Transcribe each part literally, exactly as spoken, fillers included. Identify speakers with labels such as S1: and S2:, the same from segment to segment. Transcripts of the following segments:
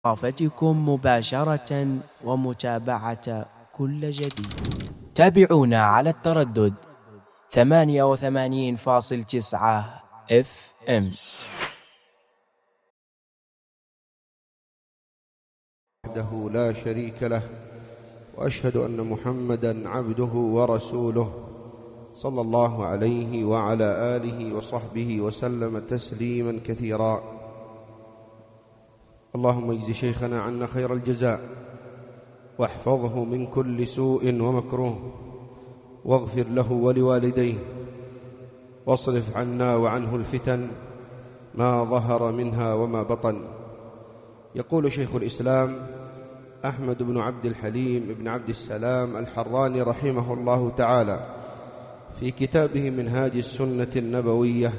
S1: ثقافتكم مباشرة ومتابعة كل جديد. تابعونا على التردد ثمانية وثمانين فاصل تسعة اف ام.
S2: وحده لا شريك له، وأشهد أن محمدًا عبده ورسوله، صلى الله عليه وعلى آله وصحبه وسلم تسليمًا كثيرا. اللهم اجز شيخنا عنا خير الجزاء، واحفظه من كل سوء ومكروه، واغفر له ولوالديه، واصرف عنا وعنه الفتن ما ظهر منها وما بطن. يقول شيخ الإسلام أحمد بن عبد الحليم بن عبد السلام الحراني رحمه الله تعالى في كتابه منهاج السنة النبوية،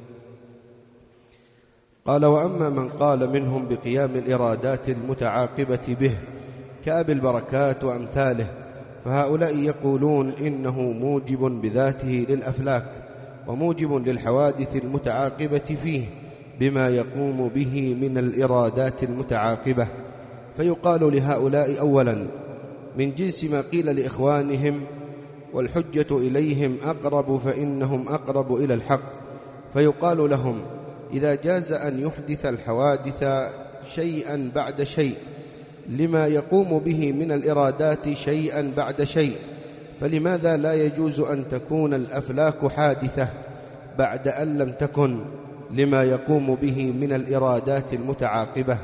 S2: قال: وأما من قال منهم بقيام الإرادات المتعاقبة به كأبي البركات وأمثاله، فهؤلاء يقولون إنه موجب بذاته للأفلاك، وموجب للحوادث المتعاقبة فيه بما يقوم به من الإرادات المتعاقبة. فيقال لهؤلاء أولا من جنس ما قيل لإخوانهم: والحجة إليهم أقرب فإنهم أقرب إلى الحق. فيقال لهم: إذا جاز أن يحدث الحوادث شيئا بعد شيء لما يقوم به من الإرادات شيئا بعد شيء، فلماذا لا يجوز أن تكون الأفلاك حادثة بعد أن لم تكن لما يقوم به من الإرادات المتعاقبة؟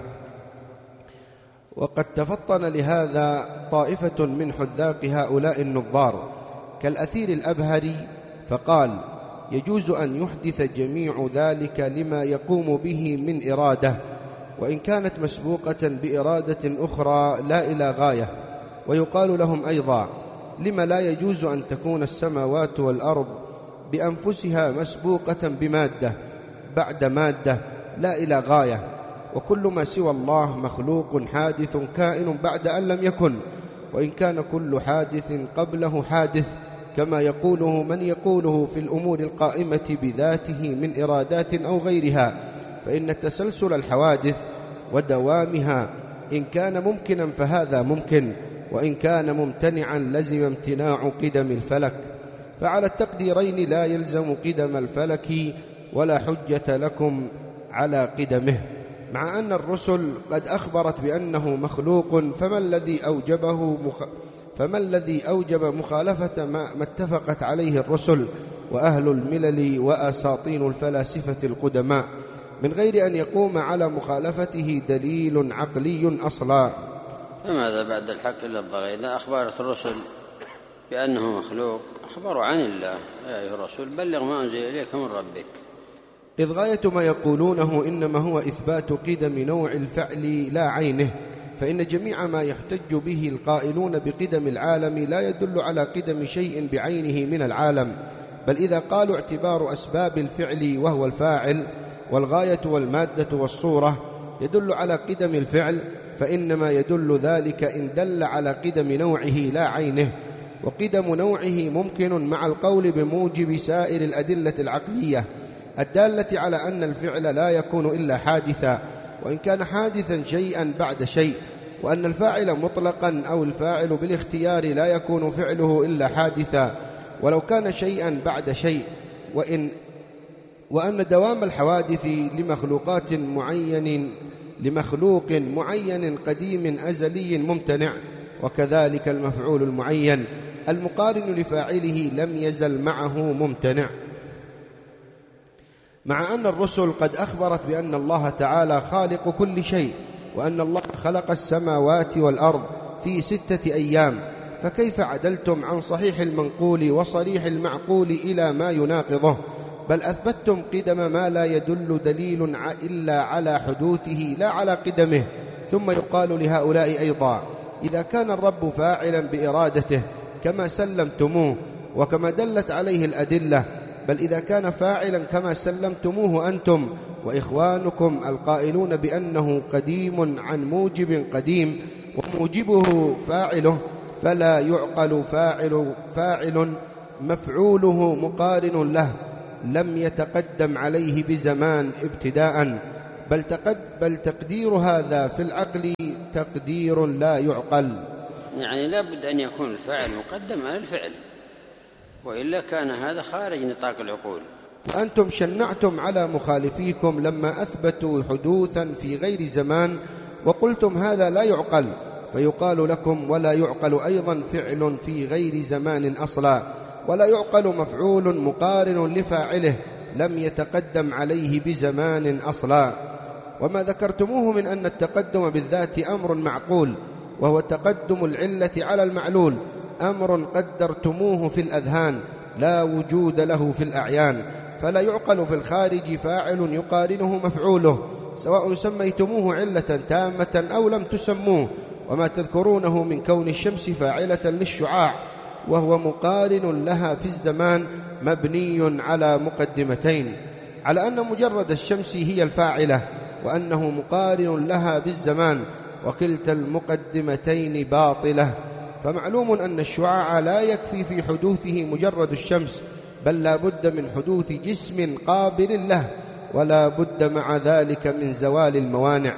S2: وقد تفطن لهذا طائفة من حذاق هؤلاء النظار كالأثير الأبهري، فقال: يجوز أن يحدث جميع ذلك لما يقوم به من إرادة، وإن كانت مسبوقة بإرادة أخرى لا إلى غاية. ويقال لهم أيضا: لما لا يجوز أن تكون السماوات والأرض بأنفسها مسبوقة بمادة بعد مادة لا إلى غاية، وكل ما سوى الله مخلوق حادث كائن بعد أن لم يكن، وإن كان كل حادث قبله حادث، كما يقوله من يقوله في الأمور القائمة بذاته من إرادات أو غيرها. فإن تسلسل الحوادث ودوامها إن كان ممكنا فهذا ممكن، وإن كان ممتنعا لزم امتناع قدم الفلك، فعلى التقديرين لا يلزم قدم الفلك ولا حجة لكم على قدمه. مع أن الرسل قد أخبرت بأنه مخلوق، فما الذي أوجبه مخ... فما الذي أوجب مخالفة ما... ما اتفقت عليه الرسل وأهل الملل وأساطين الفلاسفة القدماء من غير أن يقوم على مخالفته دليل عقلي أصلا؟
S3: فماذا بعد الحق إلا الضلال؟ إذا أخبرت الرسل بأنه مخلوق أخبروا عن الله: يا أيها الرسول بلغ ما أنزل إليك من ربك.
S2: إذ غاية ما يقولونه إنما هو إثبات قدم نوع الفعل لا عينه، فإن جميع ما يحتج به القائلون بقدم العالم لا يدل على قدم شيء بعينه من العالم، بل إذا قالوا اعتبار أسباب الفعل وهو الفاعل والغاية والمادة والصورة يدل على قدم الفعل، فإنما يدل ذلك إن دل على قدم نوعه لا عينه. وقدم نوعه ممكن مع القول بموجب سائر الأدلة العقلية الدالة على أن الفعل لا يكون إلا حادثا، وإن كان حادثا شيئا بعد شيء، وأن الفاعل مطلقا أو الفاعل بالاختيار لا يكون فعله إلا حادثا ولو كان شيئا بعد شيء، وإن وأن دوام الحوادث لمخلوقات معين لمخلوق معين قديم أزلي ممتنع، وكذلك المفعول المعين المقارن لفاعله لم يزل معه ممتنع. مع أن الرسل قد أخبرت بأن الله تعالى خالق كل شيء، وأن الله خلق السماوات والأرض في ستة أيام، فكيف عدلتم عن صحيح المنقول وصريح المعقول إلى ما يناقضه؟ بل أثبتم قدم ما لا يدل دليل إلا على حدوثه لا على قدمه. ثم يقال لهؤلاء أيضا: إذا كان الرب فاعلا بإرادته كما سلمتموه وكما دلت عليه الأدلة، بل إذا كان فاعلا كما سلمتموه أنتم وإخوانكم القائلون بأنه قديم عن موجب قديم وموجبه فاعله، فلا يعقل فاعل, فاعل مفعوله مقارن له لم يتقدم عليه بزمان ابتداء، بل, تقد بل تقدير هذا في العقل تقدير لا يعقل.
S3: يعني لا بد أن يكون الفاعل مقدم على الفعل، وإلا كان هذا خارج نطاق العقول.
S2: أنتم شنعتم على مخالفيكم لما أثبتوا حدوثا في غير زمان وقلتم هذا لا يعقل، فيقال لكم ولا يعقل أيضا فعل في غير زمان أصلا، ولا يعقل مفعول مقارن لفاعله لم يتقدم عليه بزمان أصلا. وما ذكرتموه من أن التقدم بالذات أمر معقول، وهو تقدم العلة على المعلول، أمر قدرتموه في الأذهان لا وجود له في الأعيان، فلا يعقل في الخارج فاعل يقارنه مفعوله، سواء سميتموه علة تامة أو لم تسموه. وما تذكرونه من كون الشمس فاعلة للشعاع وهو مقارن لها في الزمان مبني على مقدمتين، على أن مجرد الشمس هي الفاعلة، وأنه مقارن لها بالزمان، وكلتا المقدمتين باطلة. فمعلوم أن الشعاع لا يكفي في حدوثه مجرد الشمس، بل لا بد من حدوث جسم قابل له، ولا بد مع ذلك من زوال الموانع.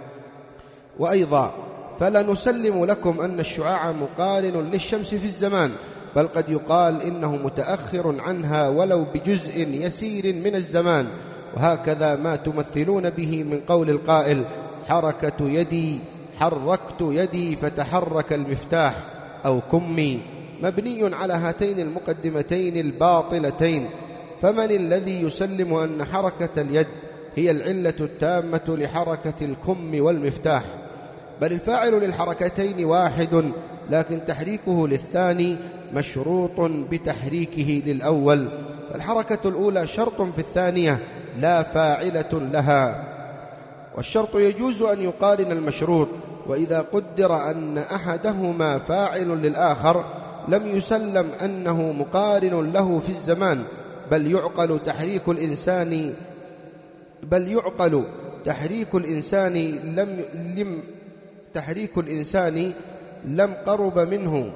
S2: وأيضا فلا نسلم لكم أن الشعاع مقارن للشمس في الزمان، بل قد يقال إنه متأخر عنها ولو بجزء يسير من الزمان. وهكذا ما تمثلون به من قول القائل حركة يدي حركت يدي فتحرك المفتاح أو كمي، مبني على هاتين المقدمتين الباطلتين. فمن الذي يسلم أن حركة اليد هي العلة التامة لحركة الكم والمفتاح؟ بل الفاعل للحركتين واحد، لكن تحريكه للثاني مشروط بتحريكه للأول، فالحركة الأولى شرط في الثانية لا فاعلة لها. والشرط يجوز أن يقارن المشروط، وإذا قدر أن أحدهما فاعل للآخر لم يسلم أنه مقارن له في الزمان، بل يعقل تحريك الإنسان بل يعقل تحريك الإنسان لم لم تحريك الإنسان لم قرب منه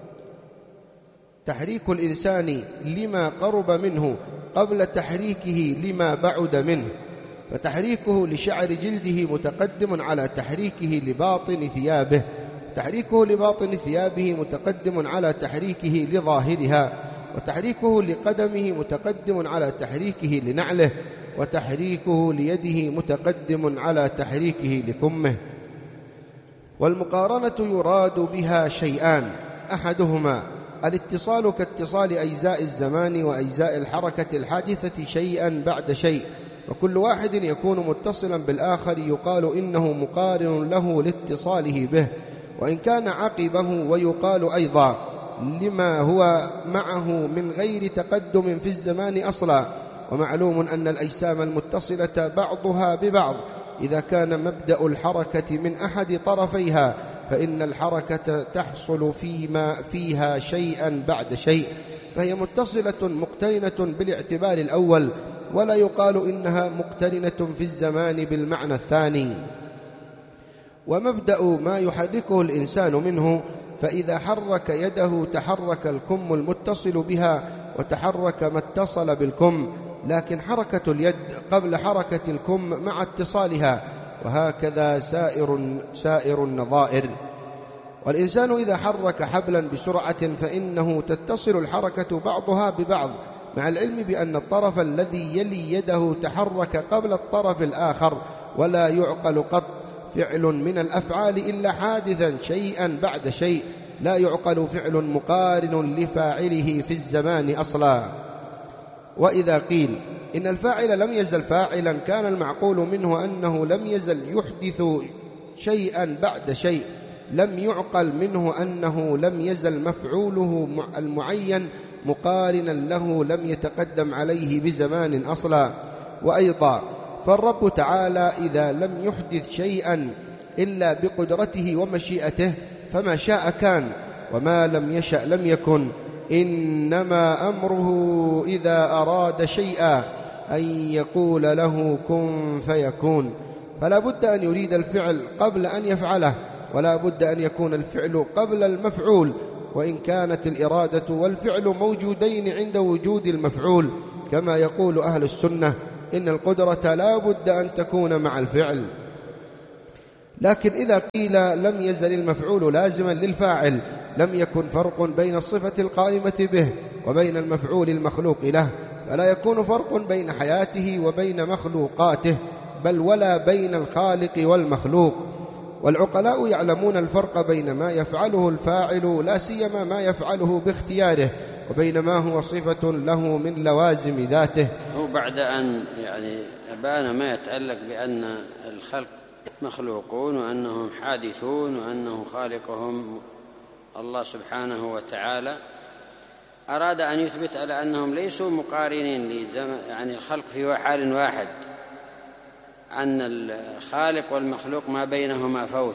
S2: تحريك الإنسان لما قرب منه قبل تحريكه لما بعد منه، فتحريكه لشعر جلده متقدم على تحريكه لباطن ثيابه، تحريكه لباطن ثيابه متقدم على تحريكه لظاهرها، وتحريكه لقدمه متقدم على تحريكه لنعله، وتحريكه ليده متقدم على تحريكه لكمه. والمقارنة يراد بها شيئان، أحدهما الاتصال كاتصال أجزاء الزمان وأجزاء الحركة الحادثة شيئا بعد شيء، وكل واحد يكون متصلا بالآخر يقال إنه مقارن له لاتصاله به، وإن كان عقبه ويقال أيضا لما هو معه من غير تقدم في الزمان أصلا. ومعلوم أن الأجسام المتصلة بعضها ببعض إذا كان مبدأ الحركة من أحد طرفيها فإن الحركة تحصل فيما فيها شيئا بعد شيء، فهي متصلة مقترنة بالاعتبار الأول، ولا يقال إنها مقترنة في الزمان بالمعنى الثاني. ومبدأ ما يحركه الإنسان منه، فإذا حرك يده تحرك الكم المتصل بها وتحرك ما اتصل بالكم، لكن حركة اليد قبل حركة الكم مع اتصالها، وهكذا سائر, سائر النظائر. والإنسان إذا حرك حبلا بسرعة فإنه تتصل الحركة بعضها ببعض، مع العلم بأن الطرف الذي يلي يده تحرك قبل الطرف الآخر، ولا يعقل قط فعل من الأفعال إلا حادثا شيئا بعد شيء، لا يعقل فعل مقارن لفاعله في الزمان أصلا. وإذا قيل إن الفاعل لم يزل فاعلا كان المعقول منه أنه لم يزل يحدث شيئا بعد شيء، لم يعقل منه أنه لم يزل مفعوله المعين مقارنا له لم يتقدم عليه بزمان أصلا. وأيضا فالرب تعالى إذا لم يحدث شيئا إلا بقدرته ومشيئته فما شاء كان، وما لم يشأ لم يكن، إنما أمره إذا أراد شيئا أن يقول له كن فيكون. فلا بد أن يريد الفعل قبل أن يفعله، ولا بد أن يكون الفعل قبل المفعول، وإن كانت الإرادة والفعل موجودين عند وجود المفعول، كما يقول أهل السنة إن القدرة لا بد أن تكون مع الفعل. لكن إذا قيل لم يزل المفعول لازما للفاعل لم يكن فرق بين الصفة القائمة به وبين المفعول المخلوق له، فلا يكون فرق بين حياته وبين مخلوقاته، بل ولا بين الخالق والمخلوق. والعقلاء يعلمون الفرق بين ما يفعله الفاعل لا سيما ما يفعله باختياره وبين ما هو صفة له من لوازم ذاته.
S3: وبعد أن يعني أبان ما يتعلق بأن الخلق مخلوقون وأنهم حادثون وأنه خالقهم الله سبحانه وتعالى، أراد أن يثبت على أنهم ليسوا مقارنين لزمن يعني الخلق في حال واحد، أن الخالق والمخلوق ما بينهما فوت،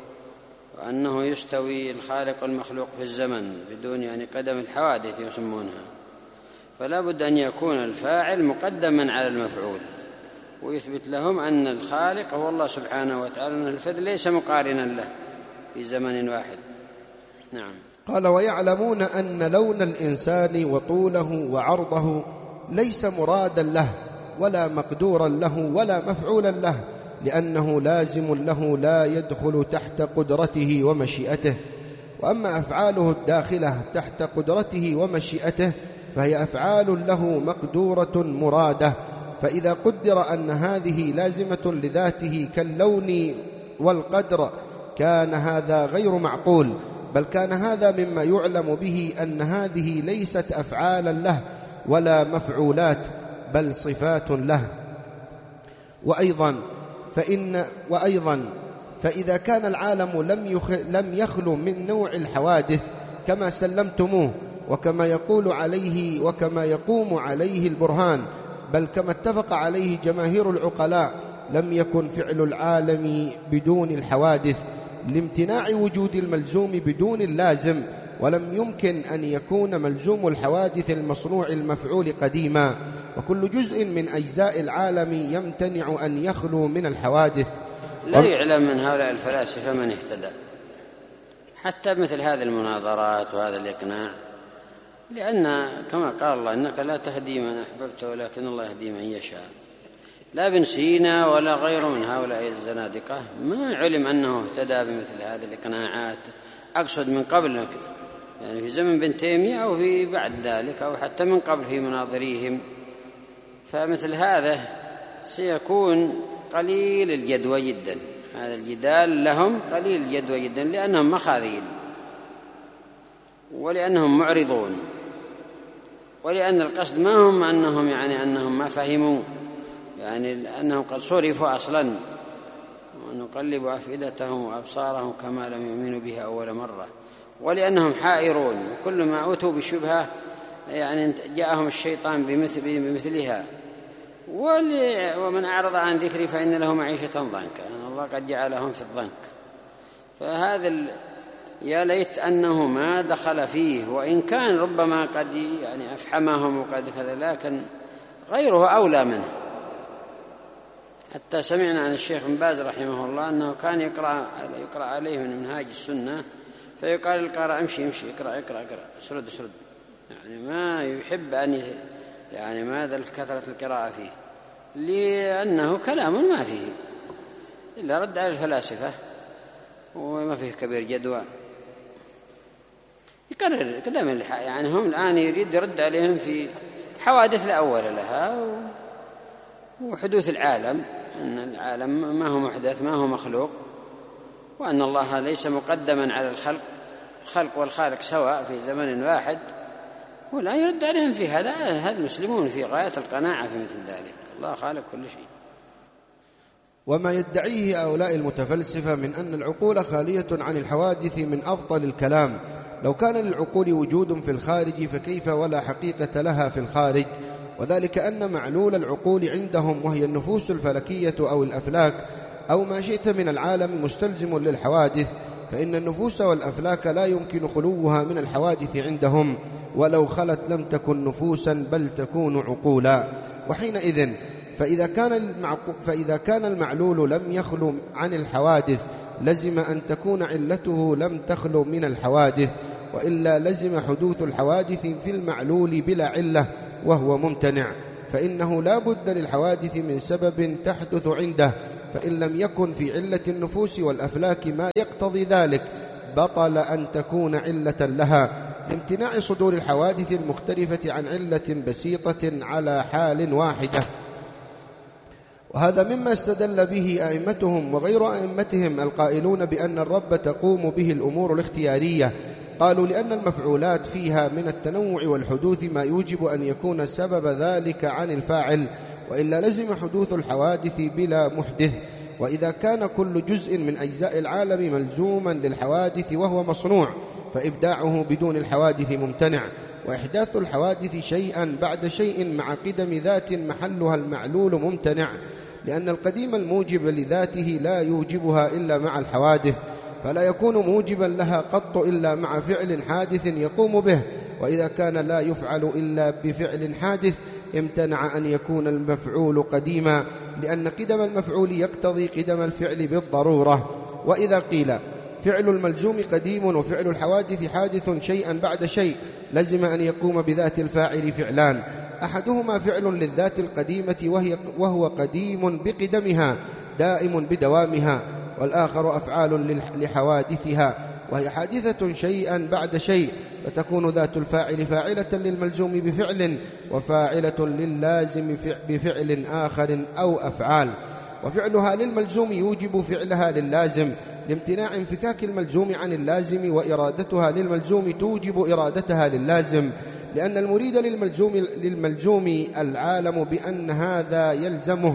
S3: وأنه يستوي الخالق والمخلوق في الزمن بدون يعني قدم الحوادث يسمونها، فلا بد أن يكون الفاعل مقدما على المفعول، ويثبت لهم أن الخالق هو الله سبحانه وتعالى، أن الفعل ليس مقارنا له في زمن واحد. نعم.
S2: قال: ويعلمون أن لون الإنسان وطوله وعرضه ليس مرادا له ولا مقدورا له ولا مفعولا له، لأنه لازم له لا يدخل تحت قدرته ومشيئته. وأما أفعاله الداخلة تحت قدرته ومشيئته فهي أفعال له مقدورة مرادة، فإذا قدر أن هذه لازمة لذاته كاللون والقدر كان هذا غير معقول، بل كان هذا مما يعلم به أن هذه ليست أفعالا له ولا مفعولات بل صفات له. وأيضا فإن وأيضا فإذا كان العالم لم يخ لم يخلو من نوع الحوادث كما سلمتموه وكما يقول عليه وكما يقوم عليه البرهان، بل كما اتفق عليه جماهير العقلاء، لم يكن فعل العالم بدون الحوادث لامتناع وجود الملزوم بدون اللازم، ولم يمكن أن يكون ملزوم الحوادث المصنوع المفعول قديما، وكل جزء من أجزاء العالم يمتنع أن يخلو من الحوادث.
S3: لا يعلم من هؤلاء الفلاسفة من اهتدى حتى مثل هذه المناظرات وهذا الإقناع، لأن كما قال الله: إنك لا تهدي من أحببت ولكن الله يهدي من يشاء. لا ابن سينا ولا غيره من هؤلاء الزنادقة ما علم أنه اهتدى بمثل هذه الإقناعات، أقصد من قبل يعني في زمن ابن تيمية أو في بعد ذلك أو حتى من قبل في مناظريهم. فمثل هذا سيكون قليل الجدوى جدا، هذا الجدال لهم قليل الجدوى جدا، لأنهم مخاذيل ولأنهم معرضون، ولأن القصد ما هم أنهم يعني أنهم ما فهموا، يعني أنهم قد صرفوا أصلا، ونقلب أفئدتهم وأبصارهم كما لم يؤمنوا بها أول مرة، ولأنهم حائرون، كل ما أتوا بشبهة يعني جاءهم الشيطان بمثل بمثلها. ومن أعرض عن ذكري فإن له معيشة ضنكا، يعني الله قد جعلهم في الضنك. فهذا ال... يا ليت أنه ما دخل فيه، وإن كان ربما قد يعني أفحمهم وقد كذا، لكن غيره أولى منه. حتى سمعنا عن الشيخ بن باز رحمه الله أنه كان يقرأ, يقرأ عليه من منهاج السنة، فيقال القارئ امشي امشي اقرأ اقرأ اقرأ سرد سرد، يعني ما يحب أن يعني ماذا كثرة القراءة فيه، لأنه كلام ما فيه إلا رد على الفلاسفة وما فيه كبير جدوى. يقرر كلام يعني هم الآن يريد يرد عليهم في حوادث لا أول لها وحدوث العالم، أن العالم ما هو محدث ما هو مخلوق، وأن الله ليس مقدما على الخلق، الخلق والخالق سواء في زمن واحد، ولا يرد عليهم في هذا. هذا المسلمون في غاية القناعة في مثل ذلك، الله خالق كل شيء.
S2: وما يدعيه هؤلاء المتفلسفة من أن العقول خالية عن الحوادث من أبطل الكلام. لو كان للعقول وجود في الخارج فكيف ولا حقيقة لها في الخارج، وذلك أن معلول العقول عندهم وهي النفوس الفلكية أو الأفلاك أو ما شئت من العالم مستلزم للحوادث، فإن النفوس والأفلاك لا يمكن خلوها من الحوادث عندهم، ولو خلت لم تكن نفوسا بل تكون عقولا. وحينئذ فإذا كان, المعقو فإذا كان المعلول لم يخلو عن الحوادث لزم أن تكون علته لم تخلو من الحوادث، وإلا لزم حدوث الحوادث في المعلول بلا علة وهو ممتنع. فإنه لا بد للحوادث من سبب تحدث عنده، فإن لم يكن في علة النفوس والأفلاك ما يقتضي ذلك بطل أن تكون علة لها، لامتناع صدور الحوادث المختلفة عن علة بسيطة على حال واحدة. وهذا مما استدل به أئمتهم وغير أئمتهم القائلون بأن الرب تقوم به الأمور الاختيارية. قالوا لأن المفعولات فيها من التنوع والحدوث ما يوجب أن يكون سبب ذلك عن الفاعل، وإلا لزم حدوث الحوادث بلا محدث. وإذا كان كل جزء من أجزاء العالم ملزوما للحوادث وهو مصنوع، فإبداعه بدون الحوادث ممتنع، وإحداث الحوادث شيئا بعد شيء مع قدم ذات محلها المعلول ممتنع، لأن القديم الموجب لذاته لا يوجبها إلا مع الحوادث، فلا يكون موجبا لها قط إلا مع فعل حادث يقوم به. وإذا كان لا يفعل إلا بفعل حادث امتنع أن يكون المفعول قديما، لأن قدم المفعول يقتضي قدم الفعل بالضرورة. وإذا قيل فعل الملزوم قديم وفعل الحوادث حادث شيئا بعد شيء، لزم أن يقوم بذات الفاعل فعلان، أحدهما فعل للذات القديمة وهي وهو قديم بقدمها دائم بدوامها، والآخر أفعال لحوادثها وهي حادثة شيئا بعد شيء، فتكون ذات الفاعل فاعلة للملزوم بفعل وفاعلة لللازم بفعل آخر أو أفعال. وفعلها للملزوم يوجب فعلها لللازم لامتناع انفكاك الملزوم عن اللازم، وإرادتها للملزوم توجب إرادتها لللازم، لأن المريد للملزوم, للملزوم العالم بأن هذا يلزمه،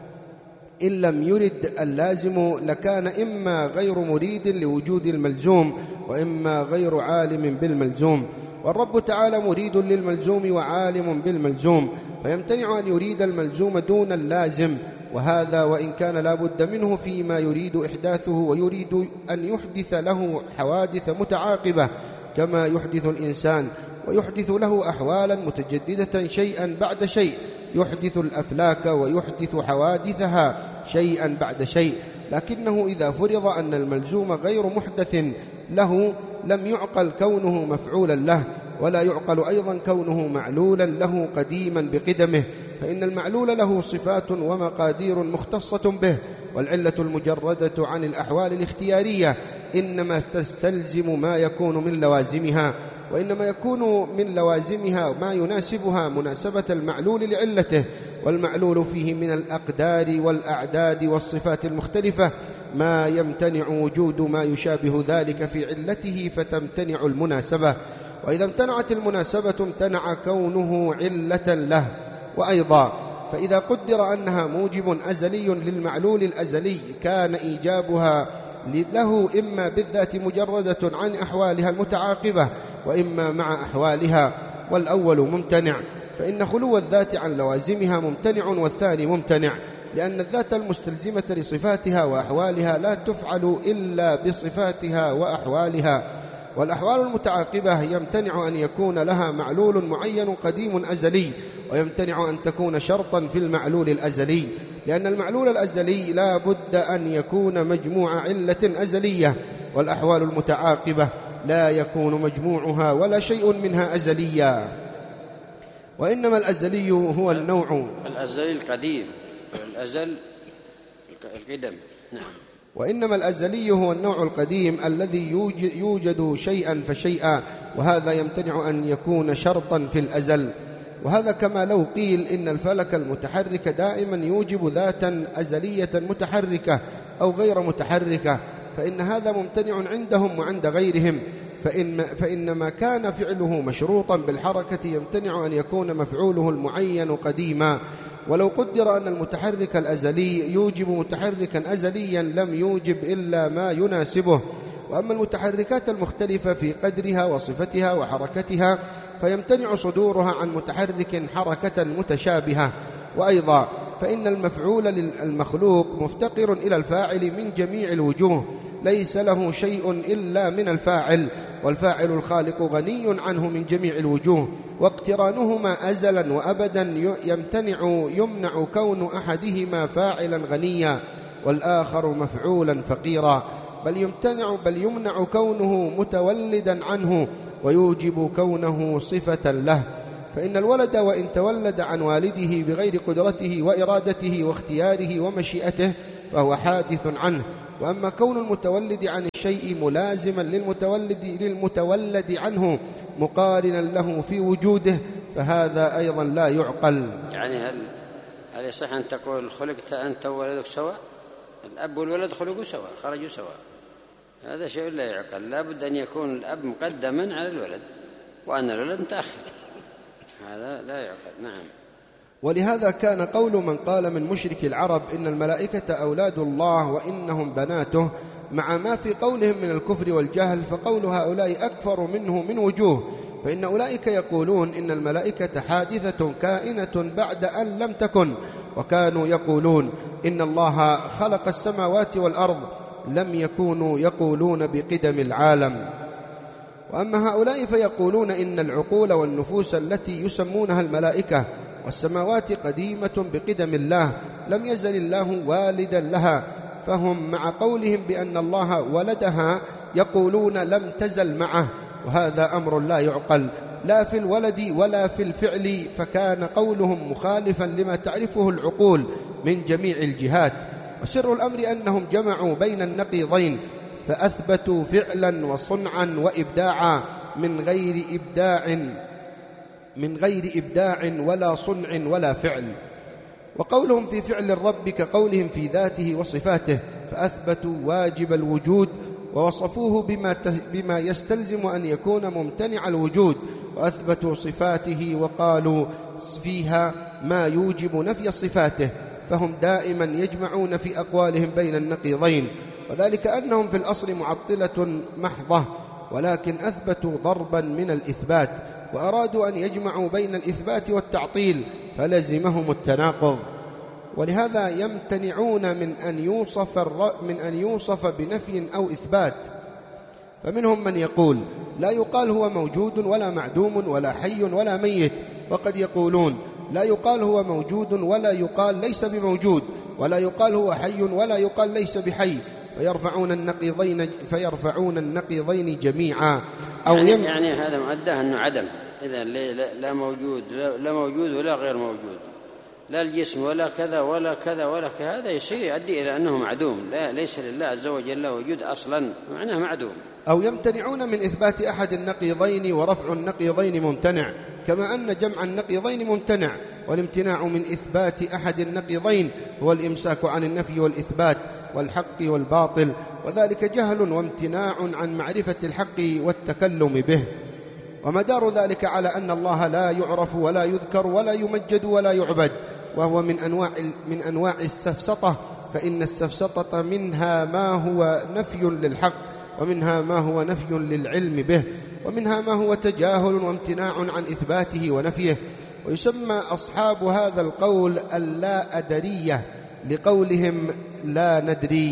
S2: إن لم يرد اللازم لكان إما غير مريد لوجود الملزوم وإما غير عالم بالملزوم. والرب تعالى مريد للملزوم وعالم بالملزوم، فيمتنع أن يريد الملزوم دون اللازم، وهذا وإن كان لا بد منه فيما يريد إحداثه، ويريد أن يحدث له حوادث متعاقبة كما يحدث الإنسان، ويحدث له أحوالا متجددة شيئا بعد شيء، يحدث الأفلاك ويحدث حوادثها شيئا بعد شيء. لكنه إذا فرض أن الملزوم غير محدث له لم يعقل كونه مفعولا له، ولا يعقل أيضا كونه معلولا له قديما بقدمه، فإن المعلول له صفات ومقادير مختصة به، والعلة المجردة عن الأحوال الاختيارية إنما تستلزم ما يكون من لوازمها، وإنما يكون من لوازمها ما يناسبها مناسبة المعلول لعلته، والمعلول فيه من الأقدار والأعداد والصفات المختلفة ما يمتنع وجود ما يشابه ذلك في علته فتمتنع المناسبة، وإذا امتنعت المناسبة امتنع كونه علة له. وأيضا فإذا قدر أنها موجب أزلي للمعلول الأزلي كان إيجابها له إما بالذات مجردة عن أحوالها المتعاقبة وإما مع أحوالها، والأول ممتنع، فإن خلو الذات عن لوازمها ممتنع والثاني ممتنع، لأن الذات المستلزمة لصفاتها وأحوالها لا تفعل إلا بصفاتها وأحوالها. والأحوال المتعاقبة يمتنع أن يكون لها معلول معين قديم أزلي، ويمتنع أن تكون شرطا في المعلول الأزلي، لأن المعلول الأزلي لا بد أن يكون مجموع علة أزلية، والأحوال المتعاقبة لا يكون مجموعها ولا شيء منها أزليا. وإنما الأزلي هو النوع
S3: الأزلي القديم، الأزل القدم. نعم.
S2: وإنما الأزلي هو النوع القديم الذي يوجد, يوجد شيئا فشيئا، وهذا يمتنع أن يكون شرطا في الأزل. وهذا كما لو قيل إن الفلك المتحرك دائما يوجب ذاتا أزلية متحركة أو غير متحركة، فإن هذا ممتنع عندهم وعند غيرهم، فإن, فإن ما كان فعله مشروطا بالحركة يمتنع أن يكون مفعوله المعين قديما. ولو قدر أن المتحرك الأزلي يوجب متحركا أزليا لم يوجب إلا ما يناسبه. وأما المتحركات المختلفة في قدرها وصفتها وحركتها فيمتنع صدورها عن متحرك حركة متشابهة. وأيضا فإن المفعول للمخلوق مفتقر إلى الفاعل من جميع الوجوه، ليس له شيء إلا من الفاعل، والفاعل الخالق غني عنه من جميع الوجوه، واقترانهما أزلا وأبدا يمتنع يمنع كون أحدهما فاعلا غنيا والآخر مفعولا فقيرا، بل يمتنع بل يمنع كونه متولدا عنه ويوجب كونه صفة له. فإن الولد وإن تولد عن والده بغير قدرته وإرادته واختياره ومشيئته فهو حادث عنه. وأما كون المتولد عن الشيء ملازما للمتولد للمتولد عنه مقارنا له في وجوده فهذا أيضا لا يعقل.
S3: يعني هل هل يصح أن تقول خلقت أنت وولدك سواء؟ الأب والولد خلقوا سواء، خرجوا سواء، هذا شيء لا يعقل. لا بد أن يكون الأب مقدما على الولد وأن الولد متأخر، هذا لا يعقل. نعم.
S2: ولهذا كان قول من قال من مشرك العرب إن الملائكة أولاد الله وإنهم بناته مع ما في قولهم من الكفر والجهل، فقول هؤلاء أكفر منه من وجوه. فإن أولئك يقولون إن الملائكة حادثة كائنة بعد أن لم تكن، وكانوا يقولون إن الله خلق السماوات والأرض، لم يكونوا يقولون بقدم العالم. وأما هؤلاء فيقولون إن العقول والنفوس التي يسمونها الملائكة والسماوات قديمة بقدم الله، لم يزل الله والدا لها، فهم مع قولهم بأن الله ولدها يقولون لم تزل معه، وهذا أمر لا يعقل لا في الولد ولا في الفعل، فكان قولهم مخالفا لما تعرفه العقول من جميع الجهات. وسر الأمر أنهم جمعوا بين النقيضين فأثبتوا فعلا وصنعا وإبداعا من غير إبداع من غير إبداع ولا صنع ولا فعل. وقولهم في فعل الرب كقولهم في ذاته وصفاته، فأثبتوا واجب الوجود ووصفوه بما بما يستلزم أن يكون ممتنع الوجود، وأثبتوا صفاته وقالوا فيها ما يوجب نفي صفاته، فهم دائما يجمعون في أقوالهم بين النقيضين، وذلك أنهم في الأصل معطلة محضة، ولكن أثبتوا ضربا من الإثبات، وأرادوا أن يجمعوا بين الإثبات والتعطيل فلزمهم التناقض. ولهذا يمتنعون من أن يوصف من أن يوصف بنفي أو إثبات. فمنهم من يقول لا يقال هو موجود ولا معدوم ولا حي ولا ميت، وقد يقولون لا يقال هو موجود ولا يقال ليس بموجود، ولا يقال هو حي ولا يقال ليس بحي، فيرفعون النقيضين فيرفعون النقيضين جميعا. أو
S3: يعني,
S2: يم...
S3: يعني هذا مؤداه أنه عدم، إذا لا موجود لا موجود ولا غير موجود، لا الجسم ولا كذا ولا كذا ولا كذا، هذا يصير يؤدي إلى أنه معدوم، لا ليس لله عز وجل وجود أصلا، معناه معدوم.
S2: أو يمتنعون من إثبات أحد النقيضين ورفع النقيضين ممتنع، كما أن جمع النقيضين ممتنع، والامتناع من إثبات أحد النقيضين هو الإمساك عن النفي والإثبات والحق والباطل، وذلك جهل وامتناع عن معرفة الحق والتكلم به. ومدار ذلك على أن الله لا يعرف ولا يذكر ولا يمجد ولا يعبد، وهو من أنواع من أنواع السفسطة، فإن السفسطة منها ما هو نفي للحق، ومنها ما هو نفي للعلم به، ومنها ما هو تجاهل وامتناع عن إثباته ونفيه. ويسمى أصحاب هذا القول اللا أدرية لقولهم لا ندري،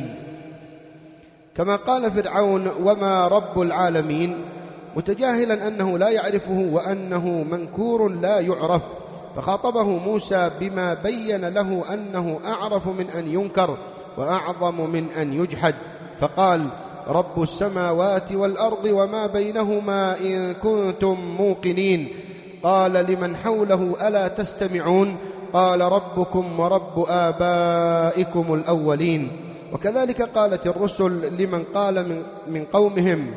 S2: كما قال فرعون وما رب العالمين، متجاهلا أنه لا يعرفه وأنه منكور لا يعرف، فخاطبه موسى بما بين له أنه أعرف من أن ينكر وأعظم من أن يجحد، فقال رب السماوات والأرض وما بينهما إن كنتم موقنين. قال لمن حوله ألا تستمعون؟ قال ربكم ورب آبائكم الأولين. وكذلك قالت الرسل لمن قال من, من قومهم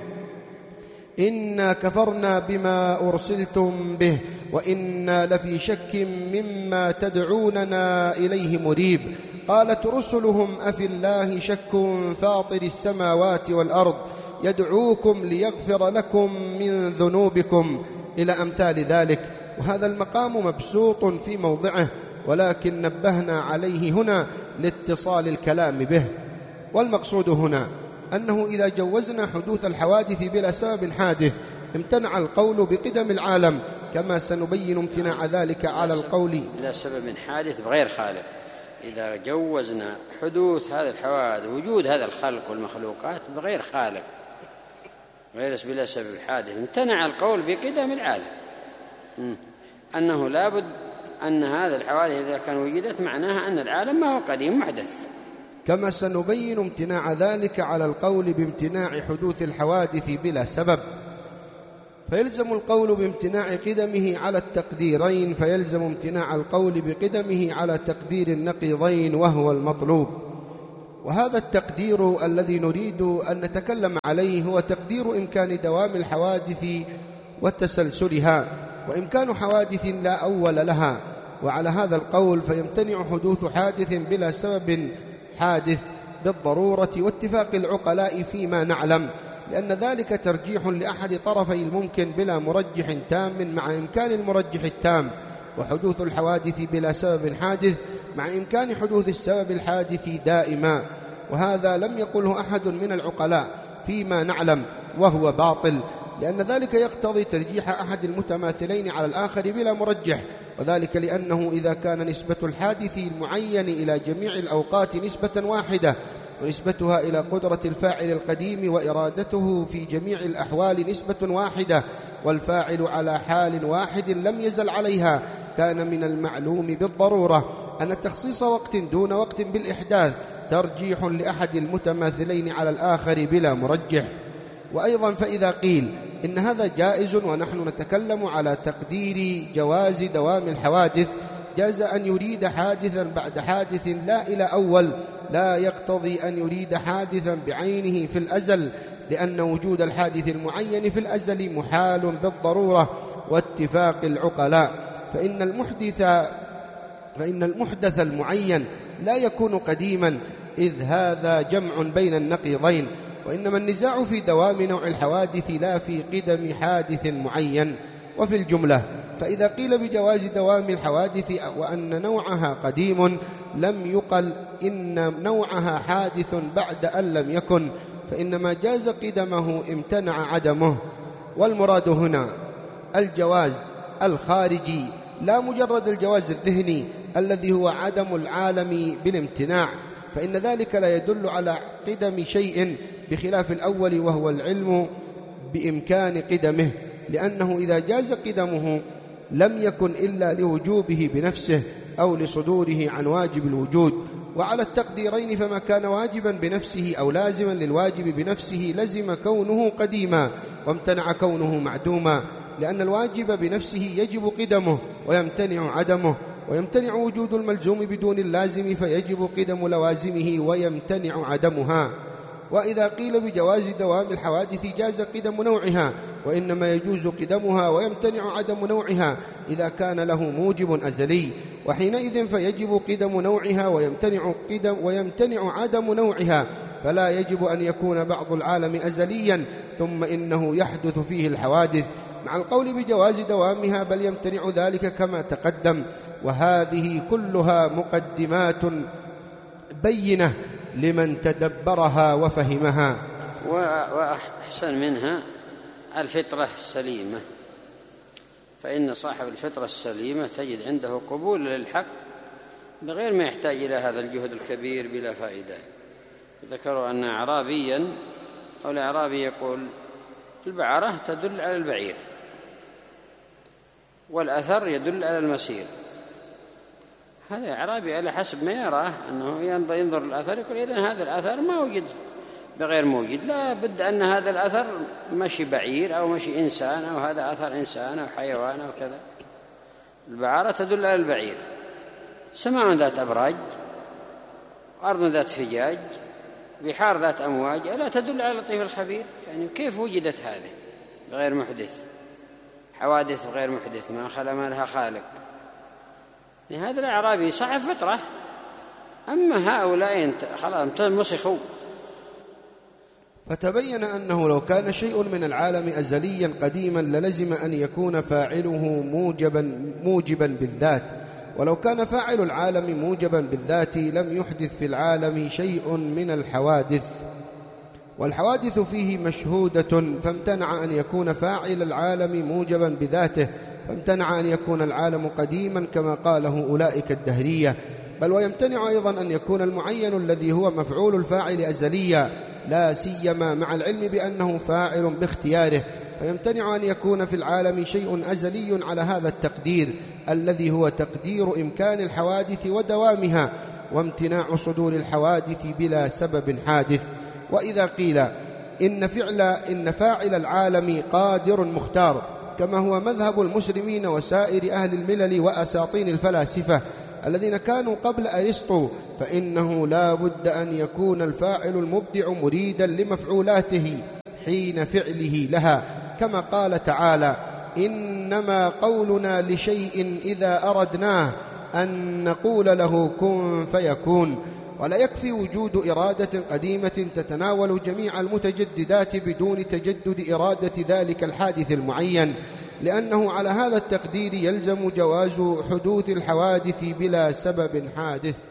S2: إنا كفرنا بما أرسلتم به وإنا لفي شك مما تدعوننا إليه مريب. قالت رسلهم أفي الله شك فاطر السماوات والأرض يدعوكم ليغفر لكم من ذنوبكم، إلى أمثال ذلك. وهذا المقام مبسوط في موضعه، ولكن نبهنا عليه هنا لاتصال الكلام به. والمقصود هنا أنه إذا جوزنا حدوث الحوادث بلا سبب حادث امتنع القول بقدم العالم، كما سنبين امتناع ذلك على القول
S3: بلا سبب حادث بغير خالق. إذا جوزنا حدوث هذا الحوادث وجود هذا الخلق والمخلوقات بغير خالق غير بلا سبب حادث، امتنع القول بقدم العالم، أنه لابد أن هذا الحوادث إذا كان وجدت معناها أن العالم ما هو قديم محدث.
S2: كما سنبين امتناع ذلك على القول بامتناع حدوث الحوادث بلا سبب. فيلزم القول بامتناع قدمه على التقديرين، فيلزم امتناع القول بقدمه على تقدير النقيضين وهو المطلوب. وهذا التقدير الذي نريد أن نتكلم عليه هو تقدير إمكان دوام الحوادث وتسلسلها، وإمكان حوادث لا أول لها. وعلى هذا القول فيمتنع حدوث حادث بلا سبب حادث بالضرورة واتفاق العقلاء فيما نعلم، لأن ذلك ترجيح لأحد طرفي الممكن بلا مرجح تام مع إمكان المرجح التام، وحدوث الحوادث بلا سبب حادث مع إمكان حدوث السبب الحادث دائما. وهذا لم يقله أحد من العقلاء فيما نعلم، وهو باطل، لأن ذلك يقتضي ترجيح أحد المتماثلين على الآخر بلا مرجح، وذلك لأنه إذا كان نسبة الحادث المعين إلى جميع الأوقات نسبة واحدة، ونسبتها إلى قدرة الفاعل القديم وإرادته في جميع الأحوال نسبة واحدة، والفاعل على حال واحد لم يزل عليها، كان من المعلوم بالضرورة أن تخصيص وقت دون وقت بالإحداث ترجيح لأحد المتماثلين على الآخر بلا مرجح. وأيضا فإذا قيل إن هذا جائز ونحن نتكلم على تقدير جواز دوام الحوادث، جاز أن يريد حادثا بعد حادث لا إلى أول، لا يقتضي أن يريد حادثا بعينه في الأزل، لأن وجود الحادث المعين في الأزل محال بالضرورة واتفاق العقلاء، فإن المحدث فإن المحدث المعين لا يكون قديما، إذ هذا جمع بين النقيضين، وإنما النزاع في دوام نوع الحوادث لا في قدم حادث معين. وفي الجملة فإذا قيل بجواز دوام الحوادث وأن نوعها قديم لم يقل إن نوعها حادث بعد أن لم يكن، فإنما جاز قدمه امتنع عدمه. والمراد هنا الجواز الخارجي لا مجرد الجواز الذهني الذي هو عدم العالم بالامتناع، فإن ذلك لا يدل على قدم شيء بخلاف الأول وهو العلم بإمكان قدمه، لأنه إذا جاز قدمه لم يكن إلا لوجوبه بنفسه أو لصدوره عن واجب الوجود. وعلى التقديرين فما كان واجبا بنفسه أو لازما للواجب بنفسه لزم كونه قديما وامتنع كونه معدوما، لأن الواجب بنفسه يجب قدمه ويمتنع عدمه، ويمتنع وجود الملزوم بدون اللازم فيجب قدم لوازمه ويمتنع عدمها. وإذا قيل بجواز دوام الحوادث جاز قدم نوعها، وإنما يجوز قدمها ويمتنع عدم نوعها إذا كان له موجب أزلي، وحينئذ فيجب قدم نوعها ويمتنع, قدم ويمتنع عدم نوعها، فلا يجب أن يكون بعض العالم أزليا ثم إنه يحدث فيه الحوادث مع القول بجواز دوامها، بل يمتنع ذلك كما تقدم. وهذه كلها مقدمات بينة لمن تدبرها وفهمها.
S3: وأحسن منها الفطرة السليمة، فإن صاحب الفطرة السليمة تجد عنده قبول للحق بغير ما يحتاج إلى هذا الجهد الكبير بلا فائدة. ذكروا أن أعرابيا أو الأعرابي يقول البعرة تدل على البعير والأثر يدل على المسير. هذا أعرابي على حسب ما يراه أنه ينظر الأثر يقول إذن هذا الأثر ما وجد بغير موجد، لا بد أن هذا الأثر مشي بعير أو مشي إنسان أو هذا أثر إنسان أو حيوان أو كذا. البعارة تدل على البعير، سماء ذات أبراج، أرض ذات فجاج، بحار ذات أمواج، ألا تدل على اللطيف الخبير؟ يعني كيف وجدت هذه بغير محدث؟ حوادث غير محدث ما خلا ما لها خالق. هذا الأعرابي صاحب فطرة، أما هؤلاء خلاص مسخوا.
S2: فتبين أنه لو كان شيء من العالم أزليا قديما للزم أن يكون فاعله موجبا, موجبا بالذات، ولو كان فاعل العالم موجبا بالذات لم يحدث في العالم شيء من الحوادث، والحوادث فيه مشهودة، فامتنع أن يكون فاعل العالم موجبا بذاته، فامتنع أن يكون العالم قديما كما قاله أولئك الدهرية. بل ويمتنع أيضا أن يكون المعين الذي هو مفعول الفاعل أزليا، لا سيما مع العلم بأنه فاعل باختياره، فيمتنع أن يكون في العالم شيء أزلي على هذا التقدير الذي هو تقدير إمكان الحوادث ودوامها، وامتناع صدور الحوادث بلا سبب حادث. وإذا قيل إن فعل إن فاعل العالم قادر مختار، كما هو مذهب المسلمين وسائر أهل الملل وأساطين الفلاسفة الذين كانوا قبل أرسطو، فإنه لا بد أن يكون الفاعل المبدع مريدا لمفعولاته حين فعله لها، كما قال تعالى: إنما قولنا لشيء إذا أردناه أن نقول له كن فيكون. ولا يكفي وجود إرادة قديمة تتناول جميع المتجددات بدون تجدد إرادة ذلك الحادث المعين، لأنه على هذا التقدير يلزم جواز حدوث الحوادث بلا سبب حادث.